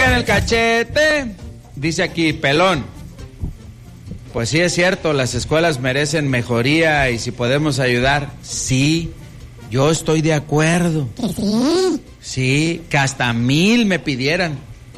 pica en el cachete. Dice aquí, pelón. Pues sí es cierto, las escuelas merecen mejoría y si podemos ayudar, sí, yo estoy de acuerdo. ¿Que sí? Sí, que hasta 1,000 me pidieran.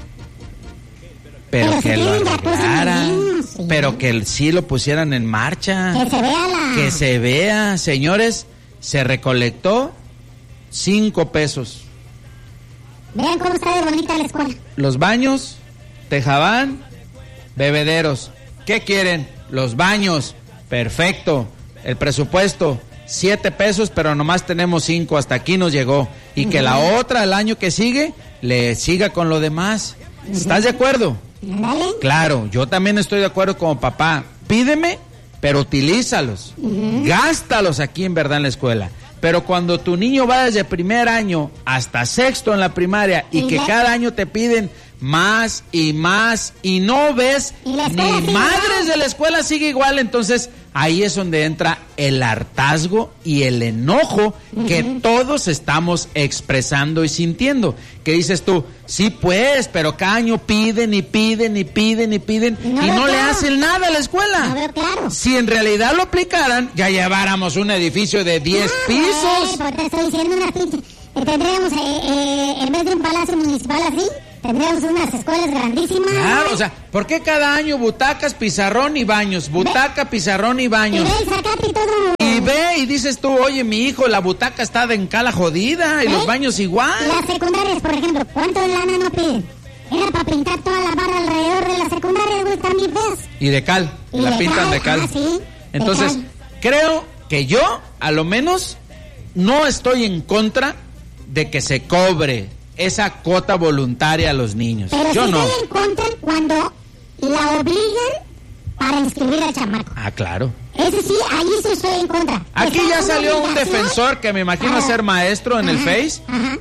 Pero que lo arreglaran, sí. Pero que sí lo pusieran en marcha. Que se vea Que se vea, señores, se recolectó 5 pesos. Vean cómo está de bonita la escuela. Los baños, tejabán, bebederos. ¿Qué quieren? Los baños. Perfecto. El presupuesto, 7 pesos, pero nomás tenemos 5. Hasta aquí nos llegó. Y que la otra, el año que sigue, le siga con lo demás. ¿Estás de acuerdo? Dale. Claro, yo también estoy de acuerdo como papá. Pídeme, pero utilízalos. Gástalos aquí en verdad en la escuela. Pero cuando tu niño va desde primer año hasta sexto en la primaria y que cada año te piden más y más y no ves ni madres de la escuela sigue igual, entonces ahí es donde entra el hartazgo y el enojo que todos estamos expresando y sintiendo. Que dices tú, sí pues, pero cada año piden y piden y piden y piden y no le hacen nada a la escuela. Claro. Si en realidad lo aplicaran, ya lleváramos un edificio de 10 pisos. Te estoy diciendo una pinche. Tendríamos, en vez de un palacio municipal así, tendríamos unas escuelas grandísimas. Claro, o sea, ¿por qué cada año butacas, pizarrón y baños? Butaca, pizarrón y baños. Y ve, sacate y todo. Y ve y dices tú, oye, mi hijo, la butaca está de encala jodida y los baños igual. Las secundarias, por ejemplo, ¿cuánto de lana no piden? Era para pintar toda la barra alrededor de las secundarias, güey, están bien feas. Y de cal, la pintan de cal. Sí, entonces, creo que yo, a lo menos, no estoy en contra de que se cobre esa cuota voluntaria a los niños. Pero yo sí no. Estoy en contra cuando la obligan para inscribir al chamaco. Ah, claro. Ese sí, ahí sí estoy en contra. Aquí ya salió un defensor que me imagino ser maestro en el Face,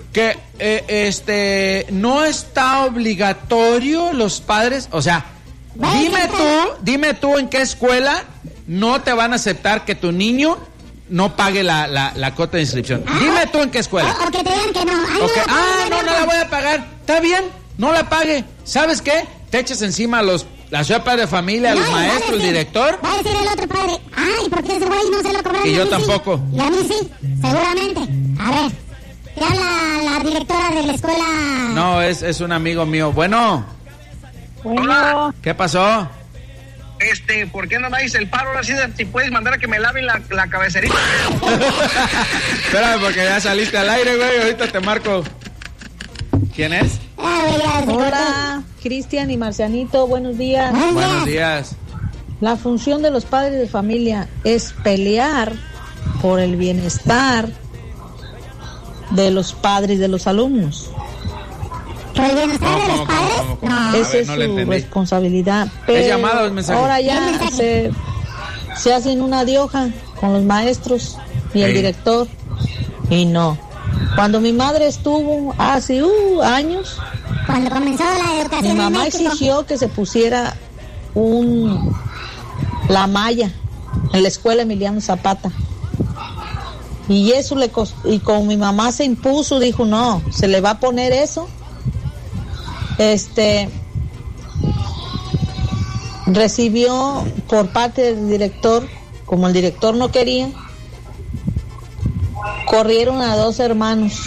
que no está obligatorio los padres, o sea, dime tú en qué escuela no te van a aceptar que tu niño no pague la cuota de inscripción. Dime tú en qué escuela. O que te digan que no. No la voy a pagar. Está bien, no la pague. ¿Sabes qué? Te echas encima a la ciudad padre de familia, a los maestros, el director. Va a decir el otro padre, ay, ¿por qué ese güey no se lo cobraron? Y yo tampoco. Sí. Y a mí sí, seguramente. A ver, ¿qué habla la directora de la escuela? No, es un amigo mío. Bueno. ¿Qué pasó? ¿Por qué no me dices el paro ahora sí? Si puedes mandar a que me laven la cabezerita. Espérame, porque ya saliste al aire, güey. Ahorita te marco. ¿Quién es? Hola, Cristian y Marcianito, buenos días. Buenos días. La función de los padres de familia es pelear por el bienestar de los padres y de los alumnos. ¿Por el bienestar de los padres? No. Esa es su responsabilidad. Pero ¿es llamado o es mensaje? Ahora ya se hacen una dioja con los maestros y el director. Y no. Cuando mi madre estuvo hace años, cuando comenzó la educación, mi mamá exigió que se pusiera la malla en la escuela Emiliano Zapata. Y eso le costó, y como mi mamá se impuso, dijo, no, se le va a poner eso. Recibió por parte del director, como el director no quería, corrieron a dos hermanos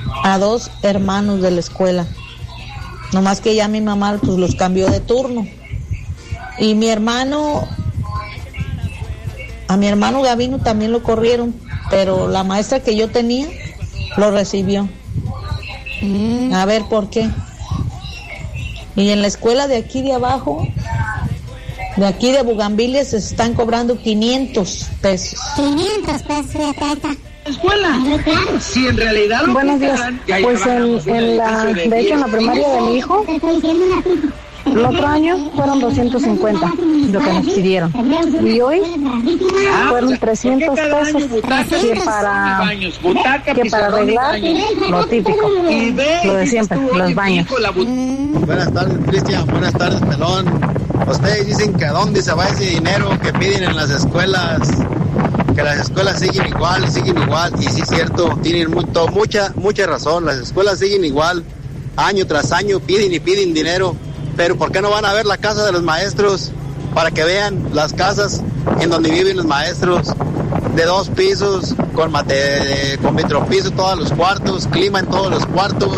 de la escuela. Nomás que ya mi mamá pues los cambió de turno. Y a mi hermano Gavino también lo corrieron, pero la maestra que yo tenía lo recibió. A ver por qué. Y en la escuela de aquí de abajo, de aquí de Bugambilia, se están cobrando 500 pesos. 500 pesos, ya escuela. Si en realidad buenos días. Pues de hecho en la primaria de mi hijo, el otro año fueron 250 lo que nos pidieron. Y hoy fueron 300 pesos que para arreglar lo típico, lo de siempre, los baños. Buenas tardes, Cristian. Buenas tardes, Pelón. Ustedes dicen que a dónde se va ese dinero que piden en las escuelas, que las escuelas siguen igual, y sí es cierto, tienen mucha razón, las escuelas siguen igual, año tras año piden y piden dinero, pero ¿por qué no van a ver la casa de los maestros? Para que vean las casas en donde viven los maestros, de 2 pisos, con vitropiso todos los cuartos, clima en todos los cuartos,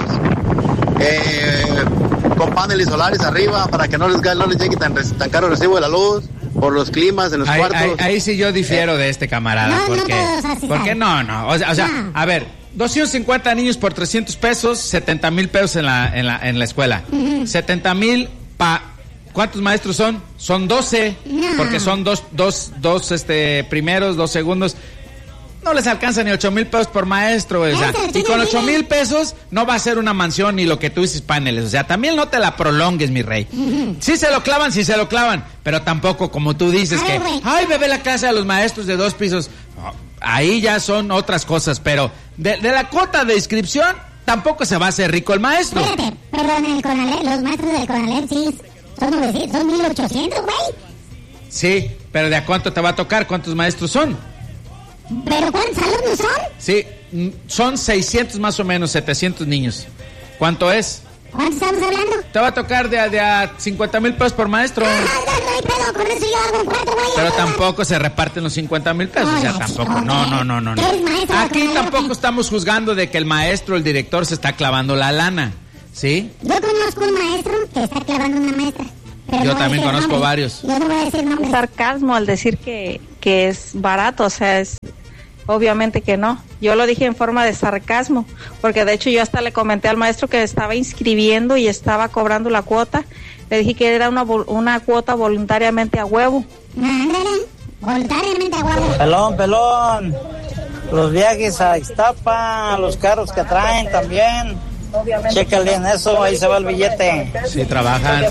con paneles solares arriba para que no les llegue tan caro el recibo de la luz por los climas en los cuartos. Ahí sí yo difiero de este camarada, porque no, o sea, a ver, 250 niños por 300 pesos, 70,000 pesos en la escuela. 70,000 ¿cuántos maestros son? Son 12, porque son dos primeros, 2 segundos. No les alcanza ni 8,000 pesos por maestro, o sea, y con 8,000 pesos no va a ser una mansión ni lo que tú dices paneles, o sea, también no te la prolongues, mi rey. Sí se lo clavan, pero tampoco como tú dices que, ay, bebé, la casa de los maestros de 2 pisos. No, ahí ya son otras cosas, pero de la cuota de inscripción tampoco se va a hacer rico el maestro. Espérate, perdón, el Conalep, los maestros del Conalep sí son 1,800, güey. Sí, pero ¿de a cuánto te va a tocar? ¿Cuántos maestros son? ¿Pero cuántos alumnos son? Sí, son 600 más o menos, 700 niños. ¿Cuánto es? ¿Cuánto estamos hablando? Te va a tocar de a 50,000 pesos por maestro. No hay pedo, con eso yo hago un cuarto, güey. Pero tampoco se reparten los 50,000 pesos, o sea, tampoco, no. Aquí tampoco estamos juzgando de que el maestro, el director se está clavando la lana, ¿sí? Yo conozco un maestro que está clavando una maestra. Yo también conozco varios. Yo no voy a decir nombres. Sarcasmo al decir que es barato, o sea, es obviamente que no. Yo lo dije en forma de sarcasmo, porque de hecho yo hasta le comenté al maestro que estaba inscribiendo y estaba cobrando la cuota. Le dije que era una cuota voluntariamente a huevo. Ándale, voluntariamente a huevo. Pelón. Los viajes a Ixtapa, los carros que traen también. Chécale en eso, ahí se va el billete. Sí, trabajan.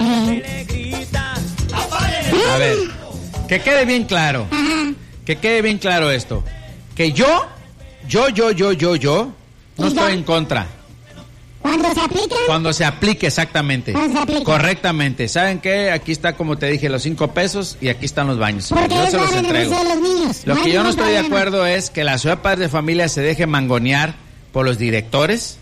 A ver, que quede bien claro. Que quede bien claro esto. Que yo no estoy en contra. ¿Cuándo se aplica? Cuando se aplique, exactamente. ¿Cuándo se aplica? Correctamente. ¿Saben qué? Aquí está, como te dije, los 5 pesos y aquí están los baños. Porque yo se los entrego. Los niños. Lo no que yo no estoy problema. de acuerdo es que la Ciudad de Padres de Familia se deje mangonear por los directores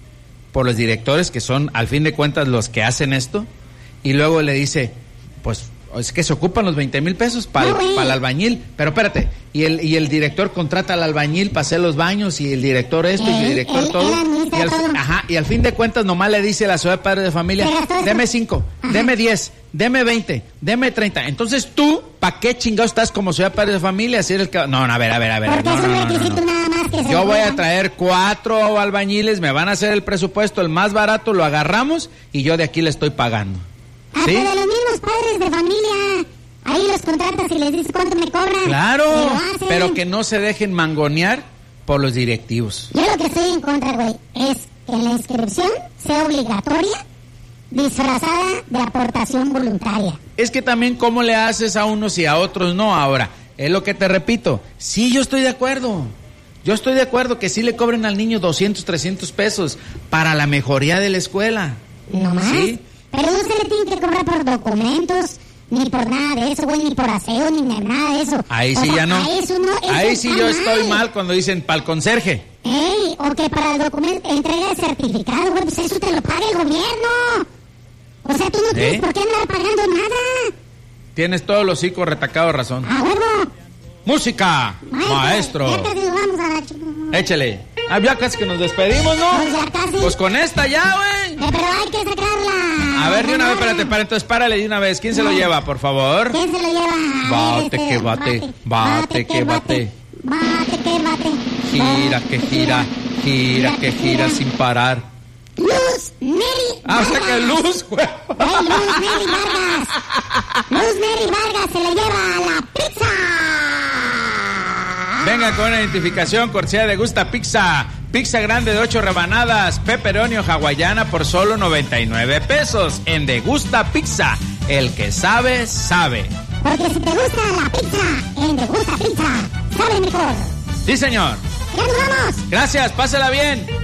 que son, al fin de cuentas, los que hacen esto, y luego le dice, pues, es que se ocupan los 20,000 pesos para el albañil, pero espérate, y el director contrata al albañil para hacer los baños, y el director esto, y el director todo, y al fin de cuentas nomás le dice a la Ciudad de Padres de Familia, deme 5, deme 10, deme 20, deme 30, entonces tú, ¿para qué chingado estás como Ciudad de Padres de Familia? Si eres el que... No, a ver, porque es un requisito nada más que yo voy a traer 4 albañiles, me van a hacer el presupuesto, el más barato, lo agarramos, y yo de aquí le estoy pagando. Hasta ¿sí? de los mismos padres de familia, ahí los contratas y les dices cuánto me cobran. Claro, pero que no se dejen mangonear por los directivos. Yo lo que estoy en contra, güey, es que la inscripción sea obligatoria, disfrazada de aportación voluntaria. Es que también cómo le haces a unos y a otros no. Ahora, es lo que te repito, sí, yo estoy de acuerdo. Yo estoy de acuerdo que sí le cobren al niño 200, 300 pesos para la mejoría de la escuela. ¿No más? ¿Sí? Pero no se le tiene que cobrar por documentos, ni por nada de eso, güey, ni por aseo, ni nada de eso. Ahí sí ya no. Ahí sí yo estoy mal cuando dicen para el conserje. ¡Ey! O que para el documento, entrega de certificado, güey, pues eso te lo paga el gobierno. O sea, tú no tienes por qué andar pagando nada. Tienes todos los hocicos retacados, razón. ¡A huevo! ¡Música! Maestro. Ya casi nos vamos a la... Échale. Ya casi que nos despedimos, ¿no? Pues ya casi. Pues con esta ya, güey. Pero hay que sacarla. A ver, de una vez, espérate, entonces párale de una vez. ¿Quién se lo lleva, por favor? ¿Quién se lo lleva? Bate que bate, bate que bate. Bate que bate. Gira que gira, gira que gira sin parar. Luz Mary Vargas. O sea que Luz, güey. Luz Mary Vargas. Luz Mary Vargas se le lleva la pizza. Venga con una identificación, cortesía de Gusta Pizza. Pizza grande de 8 rebanadas, pepperoni o hawaiana por solo 99 pesos. En De Gusta Pizza, el que sabe, sabe. Porque si te gusta la pizza, en De Gusta Pizza, sabe mejor. Sí, señor. ¡Ya nos vamos! Gracias, pásala bien.